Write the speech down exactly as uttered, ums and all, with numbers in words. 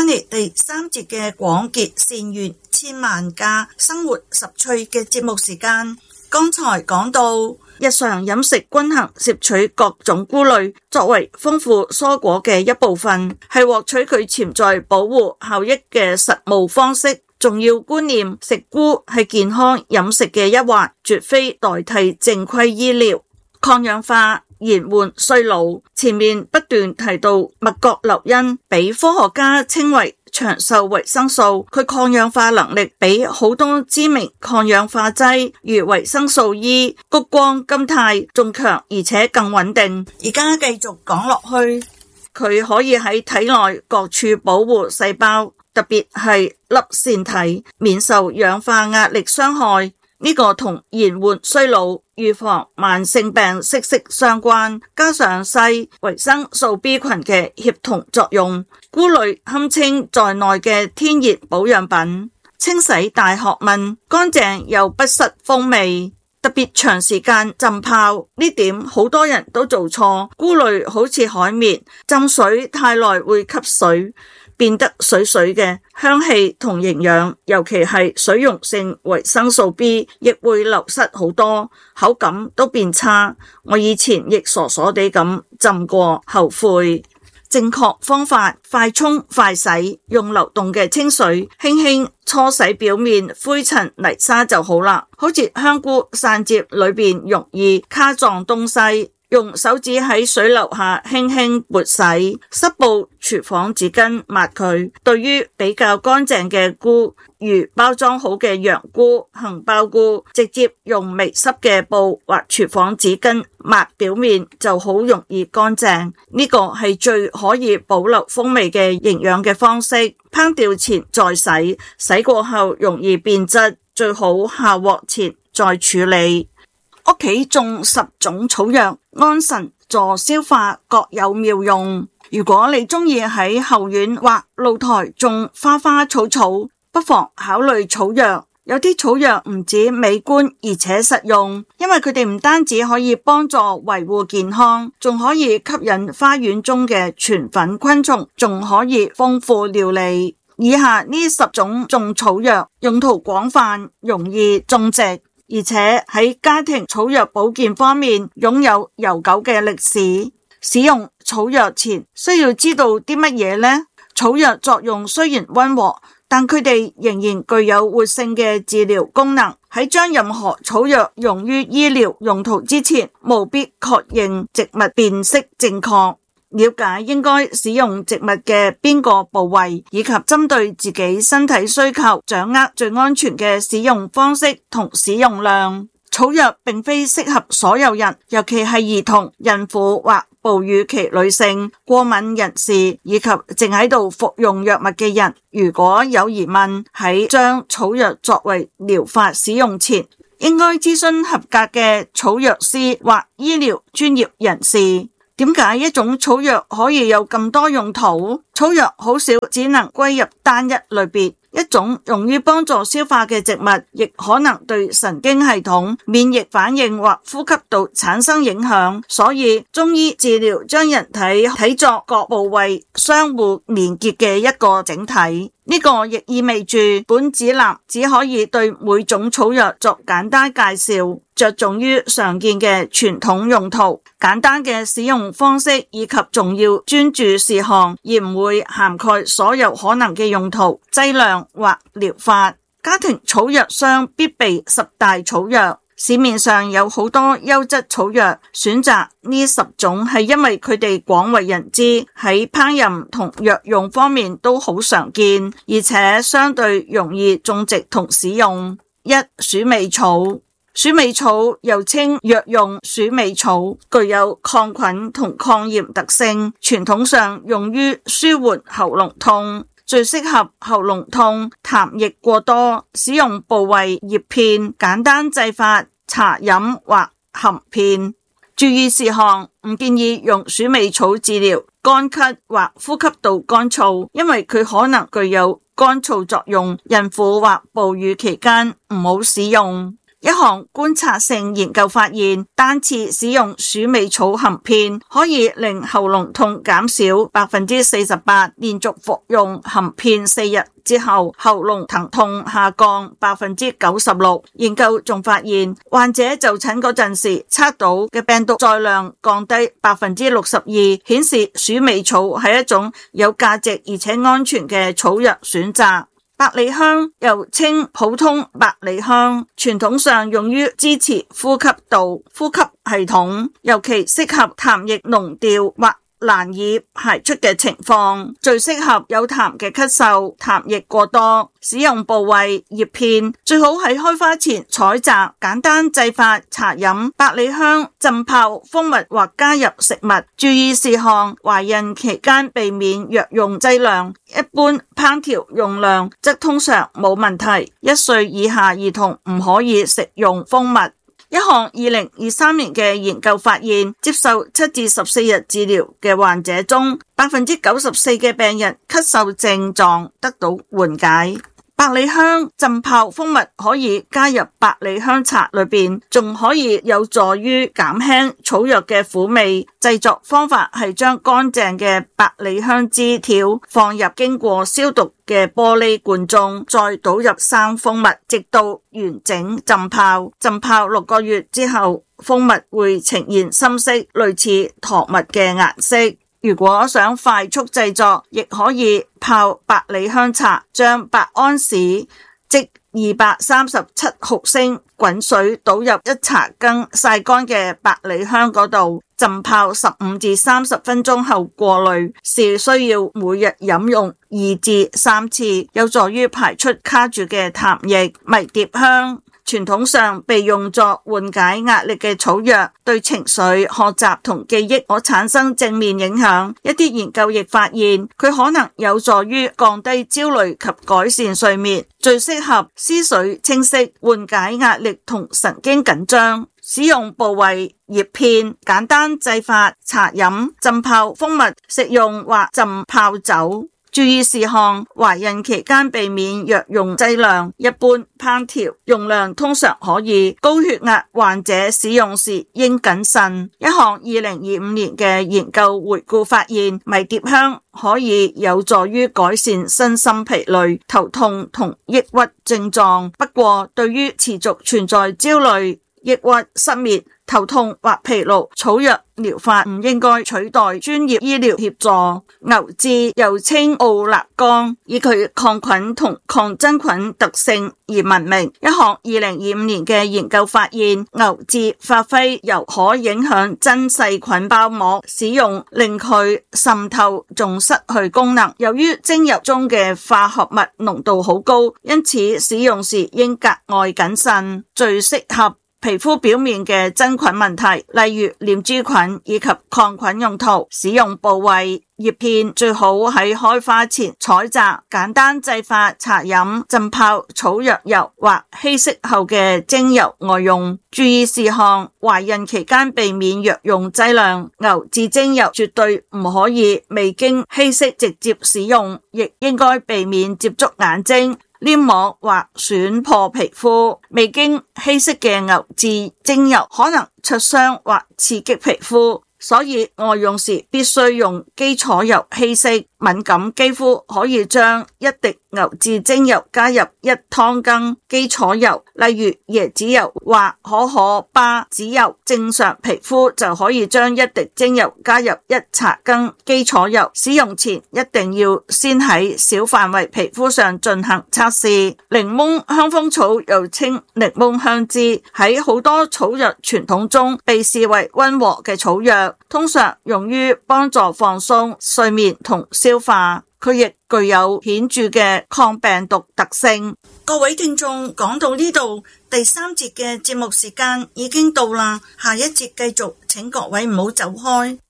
嚟第三節嘅廣結善緣千萬家生活十趣嘅節目時間。剛才講到日常飲食均衡，攝取各種菇類作為豐富蔬果嘅一部分，係獲取佢潛在保護效益嘅實務方式。重要觀念，食菇係健康飲食嘅一環，絕非代替正規醫療。抗氧化、延緩衰老，前面不斷提到麥角硫因，俾科學家稱為長壽維生素，佢抗氧化能力比好多知名抗氧化劑如維生素 E、谷胱甘肽仲強，而且更穩定。而家繼續講落去，佢可以喺體內各處保護細胞，特別係粒線體，免受氧化壓力傷害。呢個同延緩衰老、預防慢性病息息相關，加上硒、維生素 B 群嘅協同作用，菇類堪稱在內嘅天然保養品。清洗大學問，乾淨又不失風味，特別長時間浸泡，呢點好多人都做錯。菇類好似海綿，浸水太耐會吸水，變得水水嘅，香氣同營養，尤其係水溶性維生素 B 亦會流失好多，口感都變差。我以前亦傻傻地咁浸過，後悔。正確方法：快沖快洗，用流動嘅清水輕輕搓洗表面灰塵泥沙就好啦。好似香菇散接裏邊容易卡狀東西，用手指喺水流下輕輕撥洗，濕布廚房紙巾抹佢。對於比較乾淨嘅菇，如包裝好嘅洋菇、杏鮑菇，直接用微濕嘅布或廚房紙巾抹表面就好容易乾淨。呢個係最可以保留風味嘅營養嘅方式。烹調前再洗，洗過後容易變質，最好下鍋前再處理。屋企種十種草藥，安神助消化，各有妙用。如果你中意喺後院或露台種花花草草，不妨考慮草藥。有啲草藥唔止美觀，而且實用，因為佢哋唔單止可以幫助維護健康，仲可以吸引花園中嘅傳粉昆蟲，仲可以豐富料理。以下呢十種種草藥用途廣泛，容易種植，而且喺家庭草藥保健方面擁有悠久嘅歷史。使用草藥前需要知道啲乜嘢呢？草藥作用雖然溫和，但佢哋仍然具有活性嘅治療功能。喺將任何草藥用於醫療用途之前，務必確認植物辨識正確，了解應該使用植物嘅邊個部位，以及針對自己身體需求，掌握最安全嘅使用方式同使用量。草藥並非適合所有人，尤其係兒童、孕婦或哺乳期女性、過敏人士以及正喺度服用藥物嘅人。如果有疑問，喺將草藥作為療法使用前，應該諮詢合格嘅草藥師或醫療專業人士。點解一種草藥可以有咁多用途？草藥好少只能歸入單一類別。一種用於幫助消化嘅植物，亦可能對神經系統、免疫反應或呼吸道產生影響。所以中醫治療將人體睇作各部位相互連結嘅一個整體。呢個亦意味住本指南只可以對每種草藥作簡單介紹，着重於常見嘅傳統用途、簡單嘅使用方式以及重要專注事項，而唔會涵蓋所有可能嘅用途、劑量或療法。家庭草藥商必備十大草藥。市面上有好多優質草藥，選擇呢十種係因為佢哋廣為人知，喺烹飪同藥用方面都好常見，而且相對容易種植同使用。一、鼠尾草。鼠尾草又稱藥用鼠尾草，具有抗菌同抗炎特性，傳統上用於舒緩喉嚨痛，最適合喉嚨痛、痰液過多，使用部位葉片，簡單製法，茶飲或含片。注意事項：唔建議用鼠尾草治療乾咳或呼吸道乾燥，因為佢可能具有乾燥作用。孕婦或哺乳期間唔好使用。 一項觀察性研究發現，單次使用鼠尾草含片可以令喉嚨痛減少百分之四十八，連續服用含片四日之後，喉嚨疼痛下降百分之九十六。研究仲發現，患者就診嗰陣時測到嘅病毒載量降低百分之六十二，顯示鼠尾草係一種有價值而且安全嘅草藥選擇。百里香又稱普通百里香，傳統上用於支持呼吸道、呼吸系統，尤其適合痰液濃調或難以排出嘅情況，最適合有痰嘅咳嗽、痰液過多。使用部位：葉片，最好喺開花前採摘，簡單製法茶飲。百里香浸泡蜂蜜或加入食物。注意事項：懷孕期間避免藥用劑量，一般烹調用量則通常冇問題。一歲以下兒童唔可以食用蜂蜜。一項二零二三年嘅研究發現，接受七至十四日治療嘅患者中，百分之九十四嘅病人咳嗽症狀得到緩解。百里香浸泡蜂蜜可以加入百里香茶裏邊，仲可以有助於減輕草藥嘅苦味。製作方法係將乾淨嘅百里香枝條放入經過消毒嘅玻璃罐中，再倒入生蜂蜜，直到完整浸泡。浸泡六個月之後，蜂蜜會呈現深色，類似糖蜜嘅顏色。如果想快速製作，亦可以泡百里香茶，將八安士即二百三十七毫升滾水倒入一茶羹曬乾嘅百里香嗰度，浸泡十五至三十分鐘後過濾，是需要每日飲用二至三次，有助於排出卡住嘅痰液。迷迭香傳統上被用作緩解壓力嘅草藥，對情緒、學習同記憶可產生正面影響。一啲研究亦發現，佢可能有助於降低焦慮及改善睡眠，最適合思緒清晰、緩解壓力同神經緊張。使用部位：葉片，簡單製法茶飲、浸泡蜂蜜、食用或浸泡酒。注意事項：懷孕期間避免藥用劑量，一般烹調用量通常可以。高血壓患者使用時應謹慎。一項二零二五年嘅研究回顧發現，迷迭香可以有助於改善身心疲累、頭痛同抑鬱症狀。不過，對於持續存在焦慮、抑鬱、失眠、頭痛或疲勞，草藥療法唔應該取代專業醫療協助。牛至又稱奧納岡，以佢抗菌同抗真菌特性而聞名。一項二零二五年嘅研究發現，牛至發揮由可影響真細菌包膜，使用令佢滲透仲失去功能。由於精油中嘅化學物濃度好高，因此使用時應格外謹慎。最適合皮膚表面嘅真菌問題，例如念珠菌以及抗菌用途。使用部位：葉片，最好喺開花前採摘，簡單製法茶飲、浸泡草藥油或稀釋後嘅精油外用。注意事項：懷孕期間避免藥用劑量，牛至精油絕對唔可以未經稀釋直接使用，亦應該避免接觸眼睛、黏膜或損破皮膚。未經稀釋嘅牛至精油可能灼傷或刺激皮膚，所以外用時必須用基礎油稀釋。敏感肌膚可以將一滴牛至精油加入一湯羹基礎油，例如椰子油或可可巴籽油。正常皮膚就可以將一滴精油加入一茶羹基礎油。使用前一定要先喺小範圍皮膚上進行測試。檸檬香蜂草又稱檸檬香枝，喺好多草藥傳統中被視為溫和嘅草藥，通常用於幫助放鬆、睡眠同消化，佢亦具有顯著嘅抗病毒特性。各位聽眾，講到呢度，第三節嘅節目時間已經到啦，下一節繼續，請各位唔好走開。